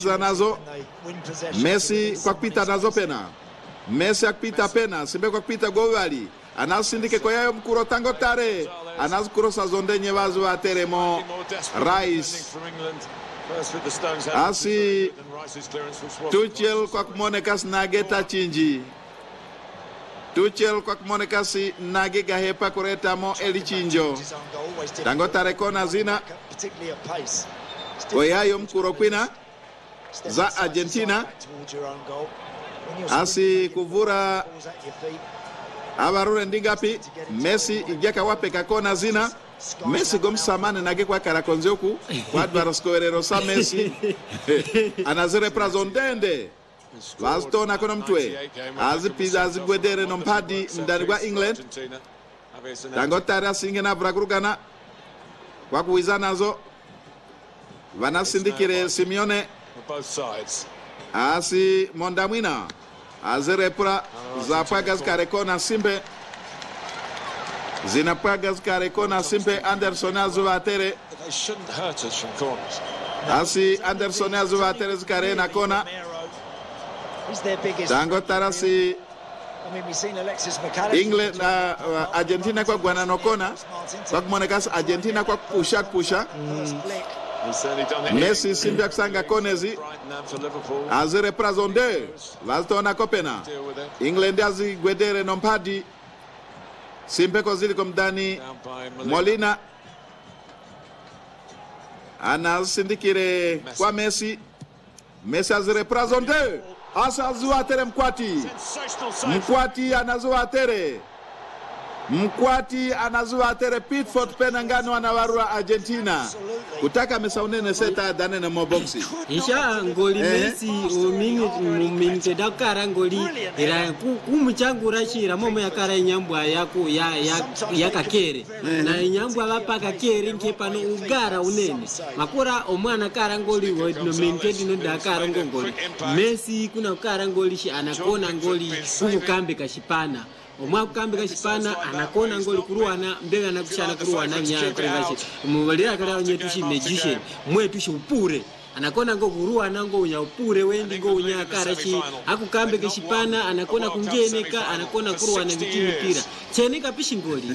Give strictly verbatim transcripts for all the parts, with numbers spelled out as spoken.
nazo Messi kwa kupita nazo pena Messi akipita pena Simbe kwa kupita govali anasindike kwa yayo mkuro tango tare anazikurosa zondenye wazu wa teremo Rice asi Tuchel kwa kumonekas nageta chinji Tuchel kwa kumonekasi nagega hepa kureta mo eli chinjo tango tare kona zina kwa yayo mkuro kwina za Argentina asi kuvura abarure ndingapi Messi igeka wape kakona zina Messi gomsamane nage kwa karakonzoku kwa advaraskoerero sa Messi anazire prazondende Wastona kono mtwe azipiza azigwedere nompadi ndani kwa England tangotari asinge na bragurugana kwa kuwizana zo vanasindikire Simeone asi mondamwina azirepra zapagas karekona simbe zinapagas karekona simbe Anderson azuvatere asi Anderson azuvatere zikare na kona tango tarasi England na uh, Argentina kwa gwanano kona kwa kumonekas Argentina kwa pusha pusha Messi simbe kusanga konezi azire prazonde vazitona kopena England azi gwedere nompadi simbe kozili komdani Molina anasindikire kwa Messi Messi azire prazonde asa azuatere mkwati mkwati anazuatere Mkwati anazuatere Pitford penangano anawarua Argentina kutaka mesaunene seta danene moboksi isha ngoli Messi umingi mumingi dakara ngoli ira kumuchangu rashira momo yakara inyambwa yako ya ya yakakere na inyambwa bapaka kere nkepano ugara unene makora omwana kara ngoli wo no mingi no dakara ngoli Messi kuna kara ngoli shi anakona ngoli kukambe kashipana omwa kukambe kashipana anakona ngoli kuruwana mbega anakushana kuruwana nya kurengashi mubalira kala nyetu shi magician mwetu shi upure anakona ngo kuruwana ngo unya upure wendi ngo unya karashi akukambe kashipana anakona kungeneka anakona kuruwana vikimipira chenika pishi ngoli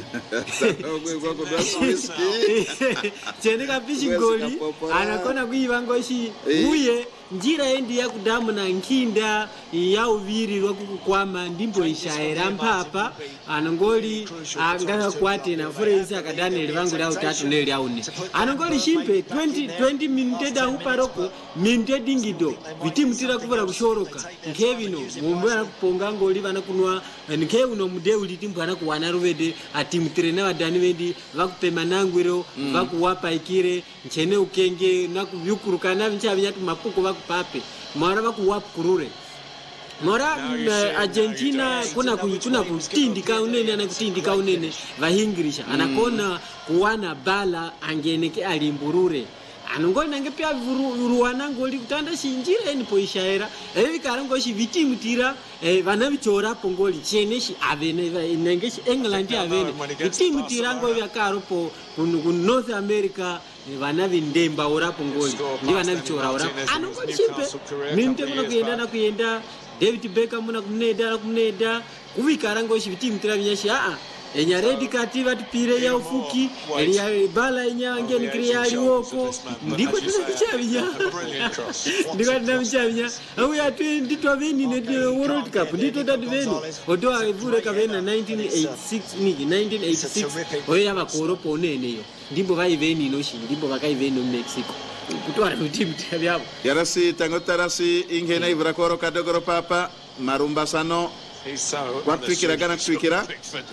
chenika pishi ngoli anakona kuiva ngoshi uye njira endi ya kudamu na nkinda ya uviri rwa kukukwama ndimbo ishaera mpapa anongoli angaka kwate na furezi akadani livangu la utatu neli yauni anongoli shimpe twenty twenty minute da uparoko minute dingido vitimu tira kuvara kushoroka nkevino mumbu ya kuponga ngoli vana kunwa nke uno mudeu litimbu vana kuwana ruvede atimu tirena wadani vendi vakupe manangwiro mm. vakuwapa ikire nchene ukenge na kuvyukuruka na vincha vinyatu mapuko pape mara bakuwap kurure mara uh, Argentina kuna kuna kutindika unene ana kutindika unene vahingrisha mm. anakona kuwana bala angeneke alimburure anongoli nange pia ruwana ngoli kutanda shinjira eni poishaera evi karango shi vitimutira eh, vana vichora pongoli chene shi avene nange shi England avene vitimutira ngo vyakaro po kun North America vana vindemba ora pongoli ndi vana vichora ora anongoli chimpe minte kuna kuenda na kuenda David Beckham muna kumneda kumneda kuvikarango shi vitimutira vinyashi a enya red kativa tipire ya ufuki elia bala enya ngeni kriali woko ndiko tunachavinya ndiko tunachavinya au ya ndito veni ne World Cup ndito dadveni odo avure kavena nineteen eighty-six nigi nineteen eighty-six oya bakoropo onene yo ndimbo vaiveni no shi ndimbo vakaiveni no Mexico kutwara mutimu tavyabo yarasi tangotarasi ingena ivrakoro kadogoro papa marumba sano kwa twikira kana twikira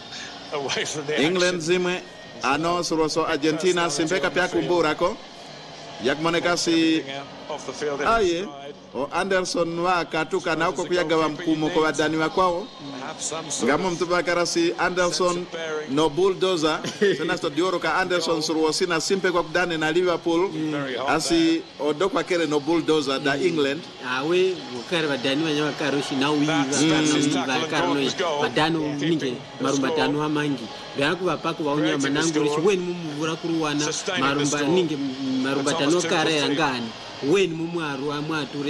England zimwe ano suroso Argentina simpeka pia kumburako yakmonekasi aye o Anderson wa katuka na uko kuyagawa mkumo kwa wadani wa kwao ngamo mtubakarasi Anderson no bulldozer sena sto dioro ka Anderson surosi na simpe kwa kudane na Liverpool asi odokwa kere no bulldozer da England awe ukare wadani wanyawa karoshi na uiva na karno wadano ninge marumatano amangi Gaku bapaku baunya mananguri weni mumuvura kuruwana marumba ninge marumba tano kare angani weni mumwaru amwature